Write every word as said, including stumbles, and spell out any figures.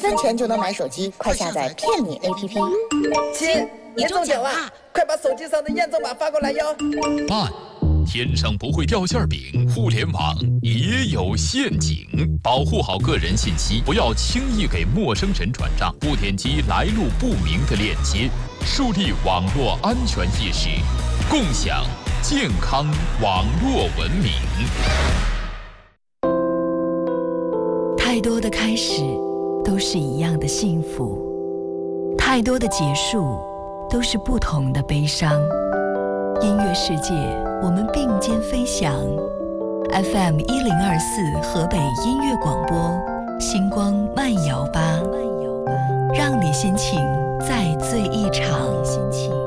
分钱就能买手机，快下载骗你 A P P。 亲，你中奖啦！快把手机上的验证码发过来哟。 慢，天上不会掉馅饼，互联网也有陷阱，保护好个人信息，不要轻易给陌生人转账，不点击来路不明的链接，树立网络安全意识，共享健康网络文明。 太多的开始都是一样的幸福，太多的结束都是不同的悲伤。音乐世界，我们并肩飞翔。F M 一零二四河北音乐广播，星光慢摇吧，让你心情再醉一场。